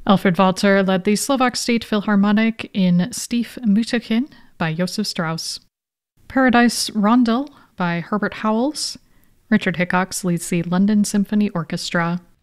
Alfred Walter led the Slovak State Philharmonic in Steve Mutachin by Joseph Strauss. Paradise Rondel by Herbert Howells. Richard Hickox leads the London Symphony Orchestra.